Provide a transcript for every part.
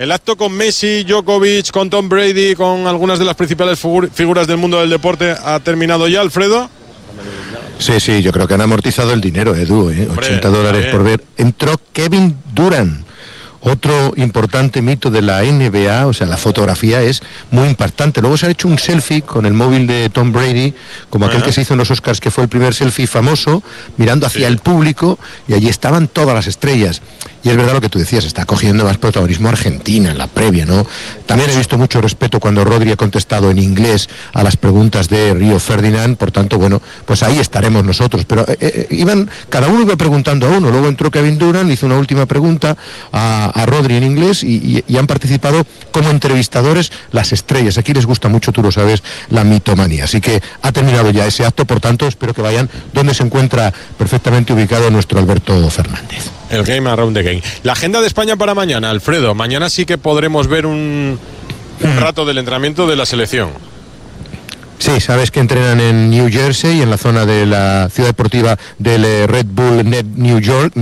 El acto con Messi, Djokovic, con Tom Brady, con algunas de las principales figuras del mundo del deporte ha terminado ya, Alfredo. Sí, yo creo que han amortizado el dinero, Edu, Hombre, $80 por ver. Entró Kevin Durant, otro importante mito de la NBA, o sea, la fotografía es muy impactante. Luego se ha hecho un selfie con el móvil de Tom Brady, como aquel que se hizo en los Oscars, que fue el primer selfie famoso, mirando hacia el público, y allí estaban todas las estrellas. Y es verdad lo que tú decías, está cogiendo más protagonismo Argentina en la previa, ¿no? También he visto mucho respeto cuando Rodri ha contestado en inglés a las preguntas de Río Ferdinand, por tanto, bueno, pues ahí estaremos nosotros. Pero cada uno iba preguntando a uno, luego entró Kevin Durant, hizo una última pregunta a Rodri en inglés y han participado como entrevistadores las estrellas. Aquí les gusta mucho, tú lo sabes, la mitomanía. Así que ha terminado ya ese acto, por tanto, espero que vayan donde se encuentra perfectamente ubicado nuestro Alberto Fernández. El Game Around the Game. La agenda de España para mañana, Alfredo. Mañana sí que podremos ver un rato del entrenamiento de la selección. Sí, sabes que entrenan en New Jersey, en la zona de la ciudad deportiva del Red Bull Net New York,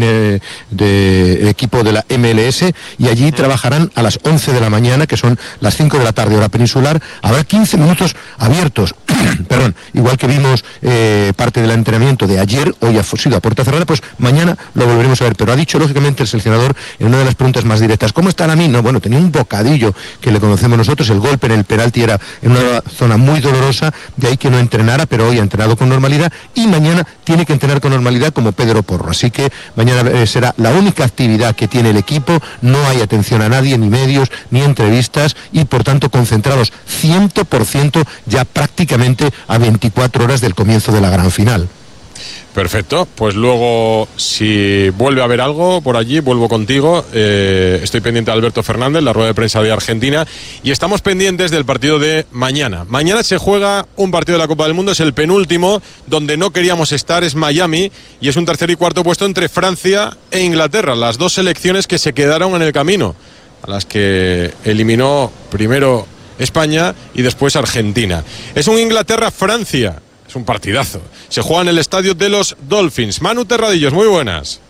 de equipo de la MLS, y allí trabajarán a las 11 de la mañana, que son las 5 de la tarde, hora peninsular. Habrá 15 minutos abiertos, perdón, igual que vimos parte del entrenamiento de ayer, hoy ha sido a puerta cerrada, pues mañana lo volveremos a ver. Pero ha dicho, lógicamente, el seleccionador en una de las preguntas más directas, ¿cómo está Lamine? Bueno, tenía un bocadillo que le conocemos nosotros, el golpe en el penalti era en una zona muy dolorosa, de ahí que no entrenara, pero hoy ha entrenado con normalidad y mañana tiene que entrenar con normalidad como Pedro Porro. Así que mañana será la única actividad que tiene el equipo, no hay atención a nadie, ni medios, ni entrevistas, y por tanto concentrados 100% ya prácticamente a 24 horas del comienzo de la gran final. Perfecto, pues luego si vuelve a haber algo por allí, vuelvo contigo. Estoy pendiente de Alberto Fernández, la rueda de prensa de Argentina, y estamos pendientes del partido de mañana. Mañana se juega un partido de la Copa del Mundo, es el penúltimo, donde no queríamos estar, es Miami, y es un tercer y cuarto puesto entre Francia e Inglaterra, las dos selecciones que se quedaron en el camino, a las que eliminó primero España y después Argentina. Es un Inglaterra-Francia. Es un partidazo. Se juega en el estadio de los Dolphins. Manu Terradillos, muy buenas.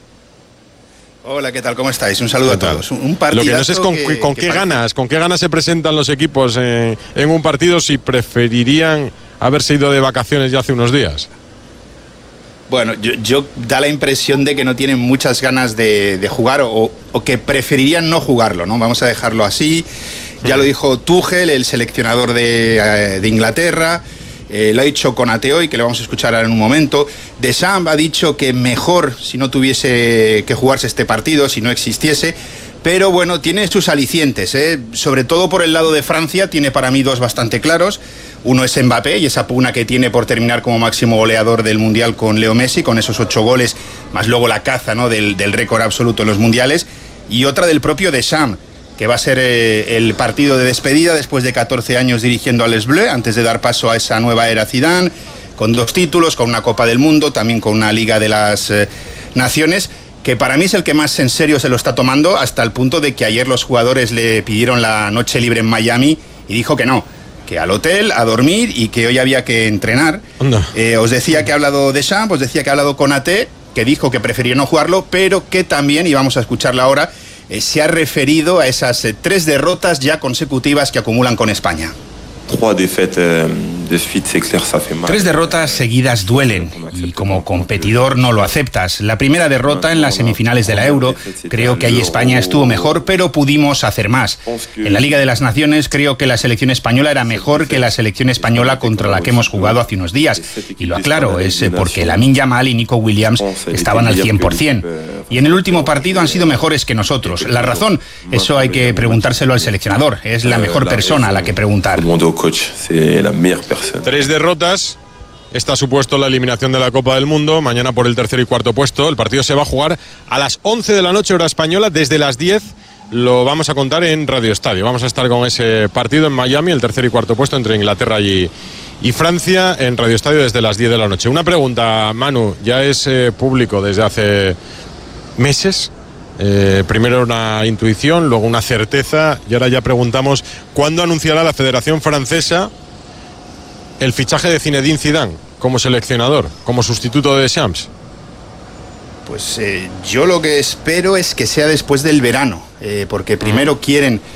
Hola, ¿qué tal? ¿Cómo estáis? Un saludo a todos. Un partidazo. Lo que no sé es con qué ganas se presentan los equipos en un partido, si preferirían haberse ido de vacaciones ya hace unos días. Bueno, yo da la impresión de que no tienen muchas ganas de jugar o que preferirían no jugarlo, ¿no? Vamos a dejarlo así. Ya lo dijo Tuchel, el seleccionador de Inglaterra. Lo ha dicho Konate hoy, que le vamos a escuchar ahora en un momento. Deschamps ha dicho que mejor si no tuviese que jugarse este partido, si no existiese. Pero bueno, tiene sus alicientes, sobre todo por el lado de Francia, tiene para mí dos bastante claros. Uno es Mbappé y esa pugna que tiene por terminar como máximo goleador del Mundial con Leo Messi, con esos 8 goles, más luego la caza, ¿no?, del récord absoluto en los Mundiales. Y otra del propio Deschamps, que va a ser el partido de despedida después de 14 años dirigiendo a Les Bleus, antes de dar paso a esa nueva era Zidane, con 2 títulos, con una Copa del Mundo, también con una Liga de las Naciones, que para mí es el que más en serio se lo está tomando, hasta el punto de que ayer los jugadores le pidieron la noche libre en Miami y dijo que no, que al hotel, a dormir, y que hoy había que entrenar. Os decía que ha hablado Deschamps, os decía que ha hablado Konate, que dijo que prefería no jugarlo, pero que también, y vamos a escucharla ahora, se ha referido a esas 3 derrotas ya consecutivas que acumulan con España. 3 derrotas seguidas duelen y como competidor no lo aceptas. La primera derrota en las semifinales de la Euro, creo que ahí España estuvo mejor, pero pudimos hacer más. En la Liga de las Naciones creo que la selección española era mejor que la selección española contra la que hemos jugado hace unos días. Y lo aclaro, es porque Lamine Yamal y Nico Williams estaban al 100%. Y en el último partido han sido mejores que nosotros. La razón, eso hay que preguntárselo al seleccionador. Es la mejor persona a la que preguntar. 3 derrotas. Está supuesto la eliminación de la Copa del Mundo. Mañana por el tercer y cuarto puesto. El partido se va a jugar a las 11 de la noche, hora española. Desde las 10 lo vamos a contar en Radio Estadio. Vamos a estar con ese partido en Miami, el tercer y cuarto puesto entre Inglaterra y Francia, en Radio Estadio desde las 10 de la noche. Una pregunta, Manu. Ya es público desde hace meses. Primero una intuición, luego una certeza, y ahora ya preguntamos ¿cuándo anunciará la Federación Francesa el fichaje de Zinedine Zidane como seleccionador, como sustituto de Deschamps? Pues yo lo que espero es que sea después del verano, porque primero quieren